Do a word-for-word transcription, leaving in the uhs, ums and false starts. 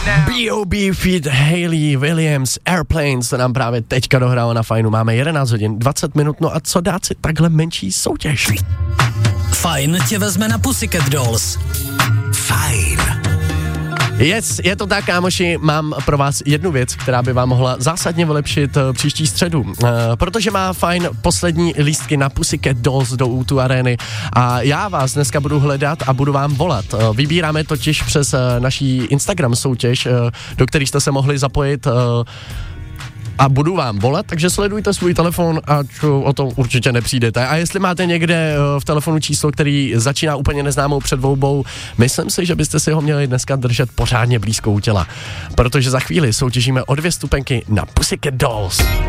B O B feat. Hayley Williams, Airplanes, se nám právě teďka dohrálo na Fajnu. Máme jedenáct hodin, dvacet minut, no a co dát si takhle menší soutěž? Fajn tě vezme na Pussycat Dolls. Fajn. Yes, je to tak, kámoši, mám pro vás jednu věc, která by vám mohla zásadně vylepšit uh, příští středu, uh, protože má Fajn poslední lístky na Pussycat Dolls do U dva Areny a já vás dneska budu hledat a budu vám volat. Uh, vybíráme totiž přes uh, naší Instagram soutěž, uh, do které jste se mohli zapojit uh, a budu vám volat, takže sledujte svůj telefon, ať o to určitě nepřijdete. A jestli máte někde v telefonu číslo, který začíná úplně neznámou předvolbou, myslím si, že byste si ho měli dneska držet pořádně blízko u těla, protože za chvíli soutěžíme o dvě stupenky na Pussycat Dolls.